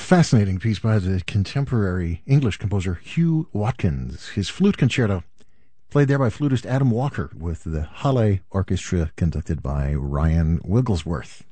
fascinating piece by the contemporary English composer Hugh Watkins. His flute concerto, played there by flutist Adam Walker, with the Halle Orchestra conducted by Ryan Wigglesworth.